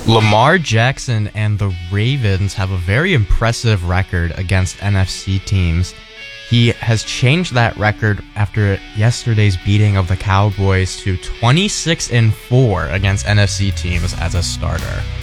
Lamar Jackson and the Ravens have a very impressive record against NFC teams. He has changed that record after yesterday's beating of the Cowboys to 26-4 against NFC teams as a starter.